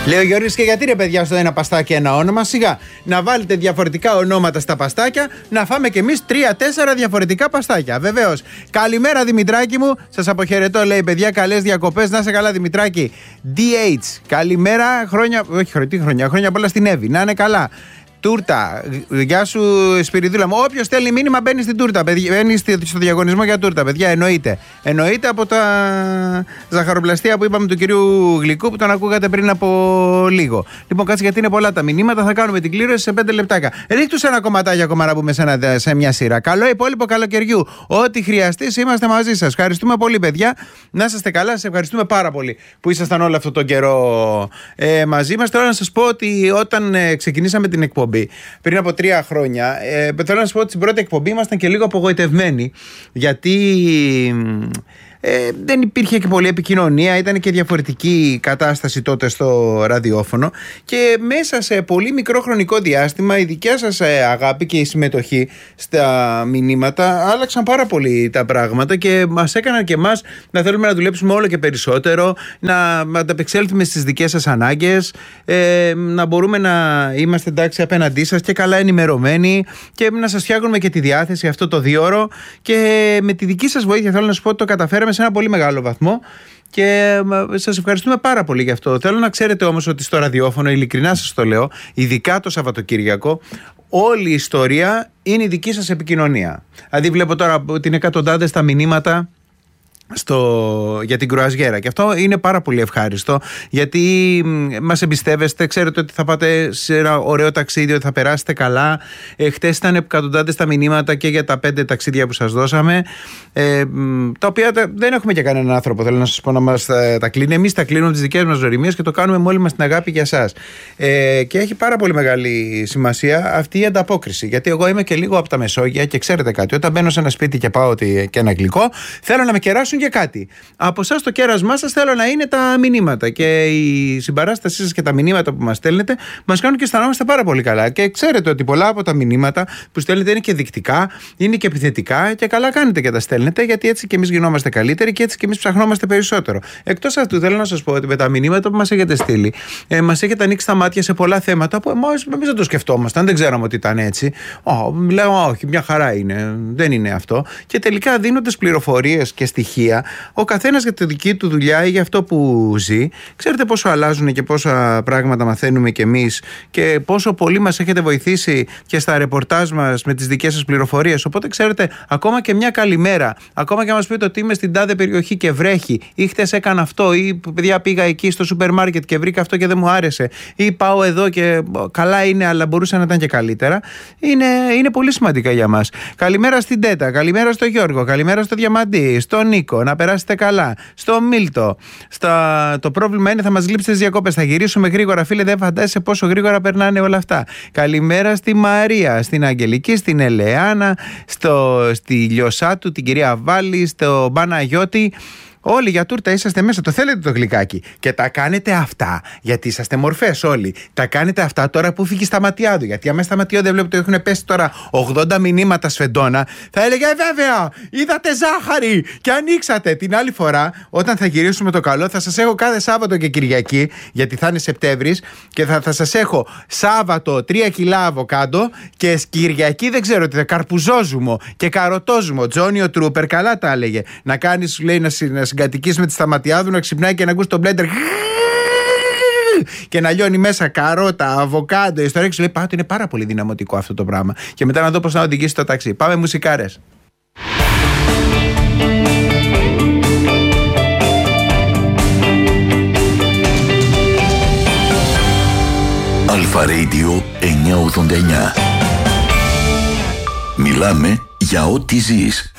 Λέει ο Γιώργης, και γιατί ρε παιδιά στο ένα παστάκι ένα όνομα? Σιγά να βάλετε διαφορετικά ονόματα στα παστάκια, να φάμε κι εμείς 3-4 διαφορετικά παστάκια. Βεβαίως. Καλημέρα Δημητράκη μου, σας αποχαιρετώ, λέει παιδιά. Καλές διακοπές, να είσαι καλά Δημητράκη. DH, καλημέρα, χρόνια πολλά στην Εύη, να είναι καλά. Τούρτα, γεια σου Σπυριδούλα μου. Όποιος στέλνει μήνυμα μπαίνει στην τούρτα, μπαίνει στο διαγωνισμό για τούρτα, παιδιά. Εννοείται από τα ζαχαροπλαστεία που είπαμε του κυρίου Γλυκού που τον ακούγατε πριν από λίγο. Λοιπόν, κάτσε γιατί είναι πολλά τα μηνύματα. Θα κάνουμε την κλήρωση σε 5 λεπτάκια. Ρίχτου σε ένα κομματάκι ακόμα να μπούμε σε μια σειρά. Καλό υπόλοιπο καλοκαιριού. Ό,τι χρειαστεί, είμαστε μαζί σας. Ευχαριστούμε πολύ, παιδιά. Να είστε καλά. Σας ευχαριστούμε πάρα πολύ που ήσασταν όλο αυτό τον καιρό μαζί μας. Τώρα να σας πω ότι όταν ξεκινήσαμε την εκπομπή πριν από 3 χρόνια, θέλω να σας πω ότι στην πρώτη εκπομπή ήμασταν και λίγο απογοητευμένοι, γιατί δεν υπήρχε και πολλή επικοινωνία, ήταν και διαφορετική η κατάσταση τότε στο ραδιόφωνο και μέσα σε πολύ μικρό χρονικό διάστημα η δικιά σας αγάπη και η συμμετοχή στα μηνύματα άλλαξαν πάρα πολύ τα πράγματα και μας έκαναν και εμάς να θέλουμε να δουλέψουμε όλο και περισσότερο, να ανταπεξέλθουμε στις δικές σας ανάγκες, να μπορούμε να είμαστε εντάξει απέναντί σας και καλά ενημερωμένοι και να σας φτιάχνουμε και τη διάθεση αυτό το 2ωρο, και με τη δική σας βοήθεια θέλω να σας πω ότι το καταφέραμε σε ένα πολύ μεγάλο βαθμό και σας ευχαριστούμε πάρα πολύ γι' αυτό. Θέλω να ξέρετε όμως ότι στο ραδιόφωνο, ειλικρινά σας το λέω, ειδικά το Σαββατοκύριακο, όλη η ιστορία είναι η δική σας επικοινωνία. Δηλαδή βλέπω τώρα ότι είναι εκατοντάδες τα μηνύματα για την κρουαζιέρα και αυτό είναι πάρα πολύ ευχάριστο, γιατί μας εμπιστεύεστε, ξέρετε ότι θα πάτε σε ένα ωραίο ταξίδι, ότι θα περάσετε καλά. Χτες ήταν εκατοντάδες τα μηνύματα και για τα 5 ταξίδια που σας δώσαμε, τα οποία δεν έχουμε και κανέναν άνθρωπο, θέλω να σας πω, να μας τα κλείνει. Εμείς τα κλείνουμε τις δικές μας δωρημίες και το κάνουμε με όλη μας την αγάπη για σας, και έχει πάρα πολύ μεγάλη σημασία αυτή η ανταπόκριση, γιατί εγώ είμαι και λίγο από τα Μεσόγεια και ξέρετε κάτι, όταν μπαίνω σε ένα σπίτι και πάω και ένα γλυκό, θέλω να με κεράσουν και κάτι. Από εσάς το κέρασμά σας θέλω να είναι τα μηνύματα, και η συμπαράστασή σας και τα μηνύματα που μας στέλνετε μας κάνουν και αισθανόμαστε πάρα πολύ καλά. Και ξέρετε ότι πολλά από τα μηνύματα που στέλνετε είναι και δεικτικά, είναι και επιθετικά, και καλά κάνετε και τα στέλνετε, γιατί έτσι και εμείς γινόμαστε καλύτεροι και έτσι και εμείς ψαχνόμαστε περισσότερο. Εκτός αυτού, θέλω να σας πω ότι με τα μηνύματα που μας έχετε στείλει, μας έχετε ανοίξει τα μάτια σε πολλά θέματα που εμείς δεν το σκεφτόμασταν, δεν ξέραμε ότι ήταν έτσι. Λέω, όχι, μια χαρά είναι, δεν είναι αυτό. Και τελικά δίνοντας πληροφορίες και στοιχεία, ο καθένας για τη δική του δουλειά ή για αυτό που ζει, ξέρετε πόσο αλλάζουν και πόσα πράγματα μαθαίνουμε κι εμείς και πόσο πολύ μας έχετε βοηθήσει και στα ρεπορτάζ μας με τις δικές σας πληροφορίες. Οπότε ξέρετε, ακόμα και μια καλημέρα, ακόμα και να μας πείτε ότι είμαι στην τάδε περιοχή και βρέχει, ή χτες έκανα αυτό, ή παιδιά πήγα εκεί στο σούπερ μάρκετ και βρήκα αυτό και δεν μου άρεσε, ή πάω εδώ και καλά είναι αλλά μπορούσε να ήταν και καλύτερα, είναι πολύ σημαντικά για μας. Καλημέρα στην Τέτα, καλημέρα στο Γιώργο, καλημέρα στο Διαμαντή, στον Νίκο, να περάσετε καλά. Στο Μίλτο. Το πρόβλημα είναι θα μας λείψετε τις διακόπες. Θα γυρίσουμε γρήγορα, φίλε. Δεν φαντάζεσαι πόσο γρήγορα περνάνε όλα αυτά. Καλημέρα στη Μαρία, στην Αγγελική, στην Ελεάνα, στη Λιωσάτου, την κυρία Βάλη, στο Παναγιώτη. Όλοι για τούρτα είσαστε μέσα, το θέλετε το γλυκάκι. Και τα κάνετε αυτά, γιατί είσαστε μορφές όλοι. Τα κάνετε αυτά τώρα που φύγει στα Ματιάδου. Γιατί άμα στα Ματιάδου δεν βλέπω ότι έχουν πέσει τώρα 80 μηνύματα σφεντόνα, θα έλεγε βέβαια, είδατε ζάχαρη και ανοίξατε. Την άλλη φορά, όταν θα γυρίσουμε το καλό, θα σας έχω κάθε Σάββατο και Κυριακή, γιατί θα είναι Σεπτέμβρης, και θα σας έχω Σάββατο 3 κιλά αβοκάντο και Κυριακή δεν ξέρω τι, καρπουζόζουμο και καροτόζουμο. Τζόνιο Τρούπερ, καλά τα έλεγε. Να κάνεις, λέει, να συγκατοικείς με τη Σταματιάδου, να ξυπνάει και να ακούς το μπλέντερ και να λιώνει μέσα καρότα, αβοκάντο, ιστορία. Σου λέει πάω ότι είναι πάρα πολύ δυναμωτικό αυτό το πράγμα. Και μετά να δω πώς να οδηγήσει το ταξί. Πάμε μουσικάρες. Αλφα Radio 989. Μιλάμε για ό,τι ζεις.